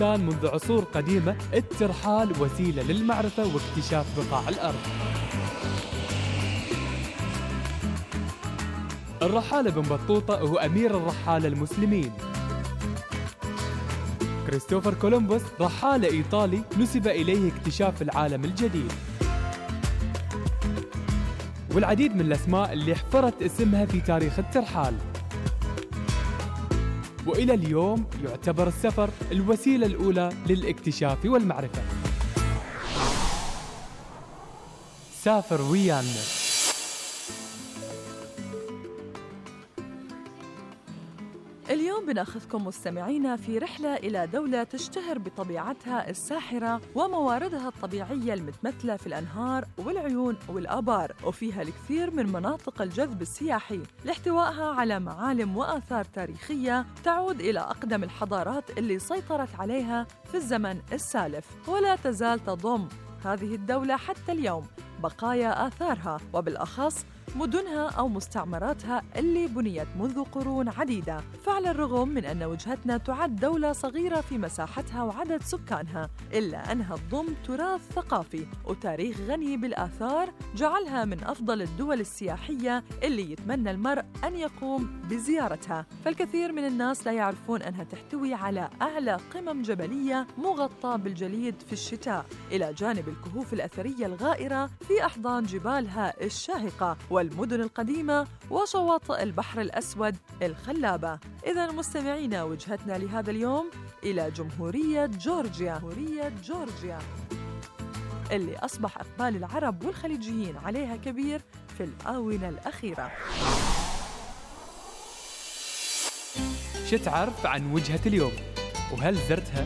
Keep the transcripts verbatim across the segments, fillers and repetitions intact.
كان منذ عصور قديمة الترحال وسيلة للمعرفة واكتشاف بقاع الأرض. الرحالة ابن بطوطة هو أمير الرحالة المسلمين. كريستوفر كولومبوس رحالة إيطالي نسب إليه اكتشاف العالم الجديد. والعديد من الأسماء اللي حفرت اسمها في تاريخ الترحال. وإلى اليوم يعتبر السفر الوسيلة الأولى للاكتشاف والمعرفة. سافر ويانا. اليوم بناخذكم مستمعينا في رحلة إلى دولة تشتهر بطبيعتها الساحرة ومواردها الطبيعية المتمثلة في الأنهار والعيون والآبار، وفيها الكثير من مناطق الجذب السياحي لاحتوائها على معالم وآثار تاريخية تعود إلى أقدم الحضارات اللي سيطرت عليها في الزمن السالف. ولا تزال تضم هذه الدولة حتى اليوم بقايا آثارها، وبالأخص مدنها أو مستعمراتها اللي بنيت منذ قرون عديدة. فعلى الرغم من أن وجهتنا تعد دولة صغيرة في مساحتها وعدد سكانها، إلا أنها تضم تراث ثقافي وتاريخ غني بالآثار جعلها من أفضل الدول السياحية اللي يتمنى المرء أن يقوم بزيارتها. فالكثير من الناس لا يعرفون أنها تحتوي على أعلى قمم جبلية مغطاة بالجليد في الشتاء، إلى جانب الكهوف الأثرية الغائرة في أحضان جبالها الشاهقة والمدن القديمة وشواطئ البحر الأسود الخلابة. إذن مستمعينا، وجهتنا لهذا اليوم إلى جمهورية جورجيا. جمهورية جورجيا اللي أصبح إقبال العرب والخليجيين عليها كبير في الآونة الأخيرة. شو تعرف عن وجهة اليوم؟ وهل زرتها؟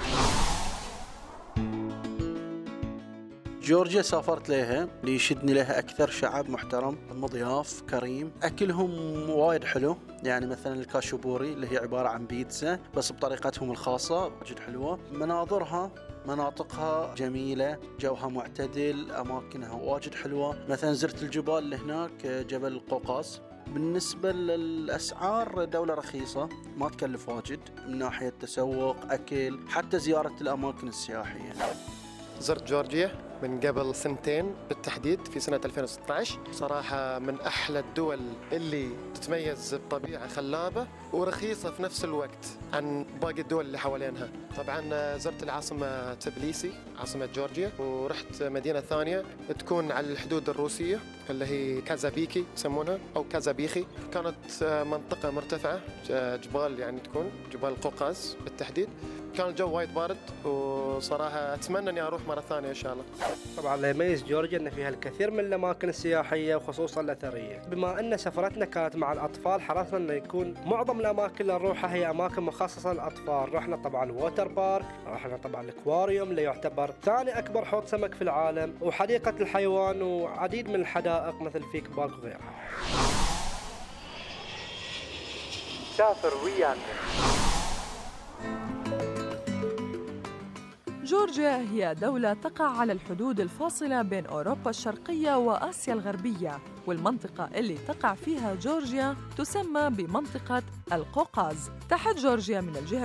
جورجيا سافرت لها ليشدني لها أكثر شعب محترم مضياف كريم، أكلهم وايد حلو، يعني مثلا الكاشوبوري اللي هي عبارة عن بيتزا بس بطريقتهم الخاصة جد حلوة. مناظرها مناطقها جميلة، جوها معتدل، أماكنها واجد حلوة. مثلا زرت الجبال اللي هناك، جبل القوقاز. بالنسبة للأسعار دولة رخيصة، ما تكلف واجد من ناحية تسوق، أكل، حتى زيارة الأماكن السياحية. زرت جورجيا من قبل سنتين بالتحديد في سنة ألفين وستة عشر. صراحة من أحلى الدول اللي تتميز بطبيعة خلابة ورخيصة في نفس الوقت عن باقي الدول اللي حوالينها. طبعا زرت العاصمة تبليسي عاصمة جورجيا، ورحت مدينة ثانية تكون على الحدود الروسية اللي هي كازابيكي يسمونها أو كازابيخي. كانت منطقة مرتفعة، جبال يعني تكون جبال القوقاز بالتحديد. كان الجو وايد بارد، وصراحة أتمنى أني أروح مرة ثانية إن شاء الله. طبعا اللي يميز جورجيا أن فيها الكثير من الأماكن السياحية وخصوصا الأثرية. بما أن سفرتنا كانت مع الأطفال، حرصنا أن يكون معظم الأماكن اللي نروحها هي أماكن مخصصة للأطفال. رحنا طبعا ووتر بارك، رحنا طبعا الأكواريوم اللي يعتبر ثاني أكبر حوض سمك في العالم، وحديقة الحيوان، وعديد من الحدائق مثل فيك بارك وغيرها. سافر ويانا. جورجيا هي دولة تقع على الحدود الفاصلة بين أوروبا الشرقية وآسيا الغربية، والمنطقة اللي تقع فيها جورجيا تسمى بمنطقة القوقاز. تحت جورجيا من الجهة